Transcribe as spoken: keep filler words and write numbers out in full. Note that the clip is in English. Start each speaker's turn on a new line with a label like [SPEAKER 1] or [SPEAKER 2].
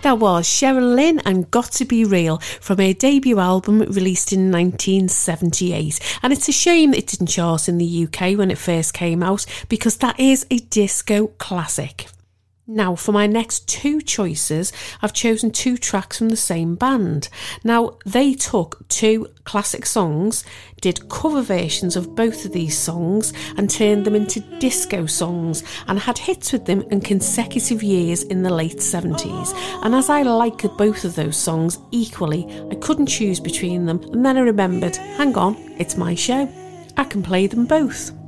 [SPEAKER 1] That was Cheryl Lynn and Got to Be Real from her debut album released in nineteen seventy-eight. And it's a shame it didn't chart in the U K when it first came out, because that is a disco classic. Now, for my next two choices, I've chosen two tracks from the same band. Now, they took two classic songs, did cover versions of both of these songs, and turned them into disco songs, and had hits with them in consecutive years in the late seventies. And as I like both of those songs equally, I couldn't choose between them, and then I remembered, hang on, it's my show. I can play them both.